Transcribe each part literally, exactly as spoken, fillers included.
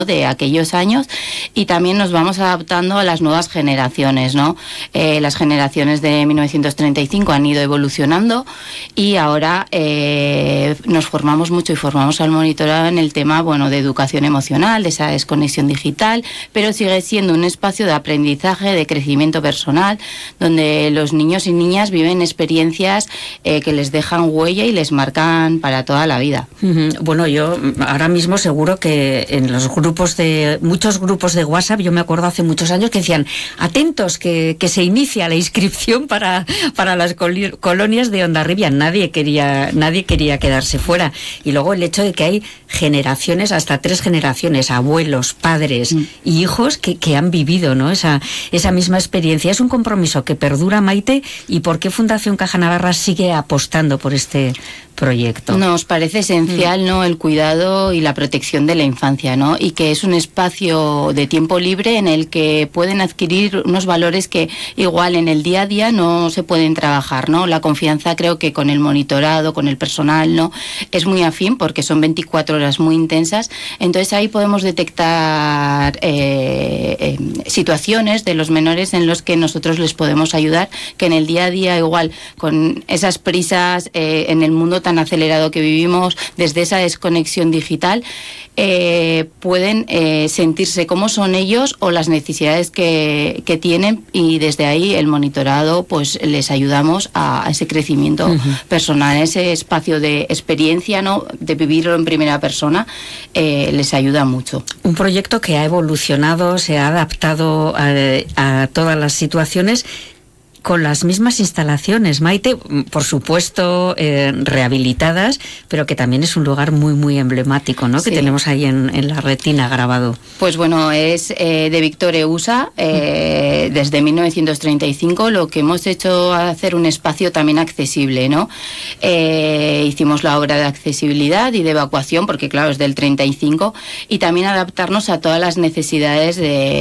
de aquellos años, y también nos vamos adaptando a las nuevas generaciones, ¿no? Eh, las generaciones de mil novecientos treinta y cinco han ido evolucionando y ahora eh, nos formamos mucho y formamos al monitorado en el tema, bueno, de educación emocional, de esa desconexión digital, pero sigue siendo un espacio de aprendizaje, de crecimiento personal, donde los niños y niñas viven experiencias eh, que les dejan huella y les marcan para toda la vida. Uh-huh. Bueno, yo ahora mismo seguro que en los grupos grupos de muchos grupos de WhatsApp, yo me acuerdo hace muchos años que decían atentos que, que se inicia la inscripción para, para las col- colonias de Hondarribia. Nadie quería, nadie quería quedarse fuera. Y luego el hecho de que hay generaciones, hasta tres generaciones, abuelos, padres mm. y hijos que, que han vivido, ¿no? esa, esa misma experiencia. Es un compromiso que perdura, Maite. ¿Y por qué Fundación Caja Navarra sigue apostando por este proyecto? Nos parece esencial, mm. ¿no?, el cuidado y la protección de la infancia, ¿no? Y que es un espacio de tiempo libre en el que pueden adquirir unos valores que igual en el día a día no se pueden trabajar, ¿no? La confianza, creo que con el monitorado, con el personal, ¿no?, es muy afín porque son veinticuatro horas muy intensas. Entonces ahí podemos detectar eh, eh, situaciones de los menores en los que nosotros les podemos ayudar, que en el día a día igual con esas prisas eh, en el mundo tan acelerado que vivimos, desde esa desconexión digital, eh, pueden eh, sentirse como son ellos o las necesidades que, que tienen, y desde ahí el monitorado pues les ayudamos a, a ese crecimiento uh-huh. personal, ese espacio de experiencia, ¿no?, de vivirlo en primera persona, eh, les ayuda mucho. Un proyecto que ha evolucionado, se ha adaptado a, a todas las situaciones, con las mismas instalaciones, Maite, por supuesto eh, rehabilitadas, pero que también es un lugar muy muy emblemático, ¿no?, sí. que tenemos ahí en, en la retina grabado. Pues bueno, es eh, de Víctor Eusa, eh, mm. desde mil novecientos treinta y cinco. Lo que hemos hecho es hacer un espacio también accesible, ¿no? Eh, hicimos la obra de accesibilidad y de evacuación, porque claro, es del treinta y cinco, y también adaptarnos a todas las necesidades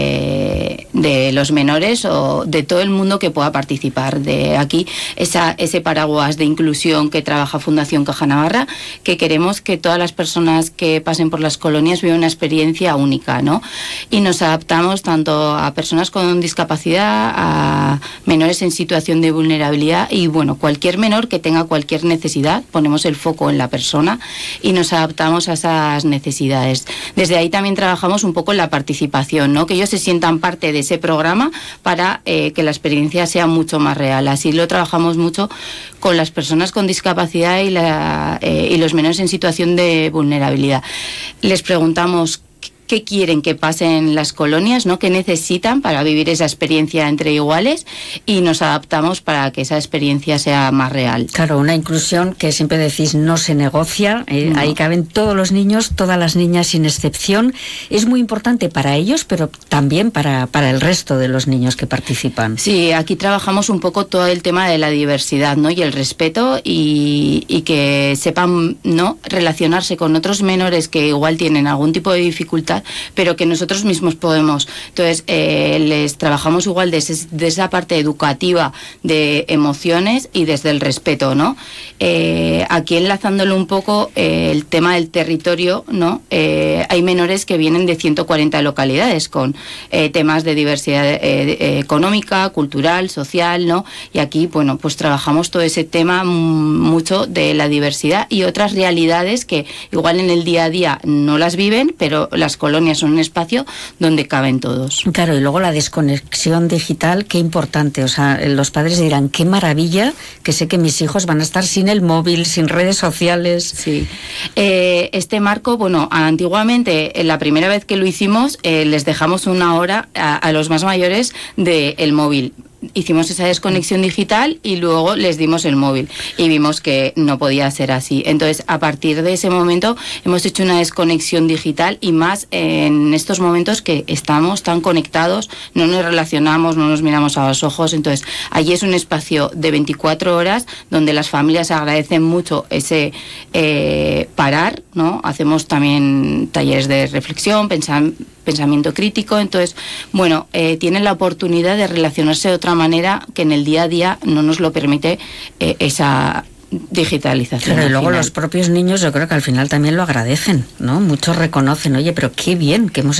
de, de los menores o de todo el mundo que pueda participar. participar de aquí, esa, ese paraguas de inclusión que trabaja Fundación Caja Navarra, que queremos que todas las personas que pasen por las colonias vivan una experiencia única, ¿no? Y nos adaptamos tanto a personas con discapacidad, a menores en situación de vulnerabilidad y, bueno, cualquier menor que tenga cualquier necesidad, ponemos el foco en la persona y nos adaptamos a esas necesidades. Desde ahí también trabajamos un poco en la participación, ¿no?, que ellos se sientan parte de ese programa para eh, que la experiencia sea muy mucho más real. Así lo trabajamos mucho con las personas con discapacidad y, la, eh, y los menores en situación de vulnerabilidad. Les preguntamos qué quieren que pase en las colonias, ¿no?, qué necesitan para vivir esa experiencia entre iguales, y nos adaptamos para que esa experiencia sea más real. Claro, una inclusión que siempre decís no se negocia, eh, no. Ahí caben todos los niños, todas las niñas sin excepción. Es muy importante para ellos, pero también para, para el resto de los niños que participan. Sí, aquí trabajamos un poco todo el tema de la diversidad, ¿no?, y el respeto, y, y que sepan, ¿no?, relacionarse con otros menores que igual tienen algún tipo de dificultad, pero que nosotros mismos podemos. Entonces, eh, les trabajamos igual desde, desde esa parte educativa de emociones y desde el respeto, ¿no? Eh, aquí enlazándolo un poco, eh, el tema del territorio, ¿no? Eh, hay menores que vienen de ciento cuarenta localidades con eh, temas de diversidad eh, eh, económica, cultural, social, ¿no? Y aquí, bueno, pues trabajamos todo ese tema m- mucho de la diversidad y otras realidades que igual en el día a día no las viven, pero las colonias son un espacio donde caben todos. Claro, y luego la desconexión digital, qué importante. O sea, los padres dirán, qué maravilla, que sé que mis hijos van a estar sin el móvil, sin redes sociales. Sí. Eh, este marco, bueno, antiguamente, la primera vez que lo hicimos, eh, les dejamos una hora a, a los más mayores del móvil. Hicimos esa desconexión digital y luego les dimos el móvil y vimos que no podía ser así. Entonces, a partir de ese momento hemos hecho una desconexión digital, y más en estos momentos que estamos tan conectados, no nos relacionamos, no nos miramos a los ojos. Entonces, allí es un espacio de veinticuatro horas donde las familias agradecen mucho ese eh, parar, ¿no? Hacemos también talleres de reflexión, pensam- pensamiento crítico. Entonces, bueno, eh, tienen la oportunidad de relacionarse de otra manera que en el día a día no nos lo permite eh, esa digitalización. Pero y luego final. los propios niños yo creo que al final también lo agradecen, ¿no? Muchos reconocen, oye, pero qué bien que hemos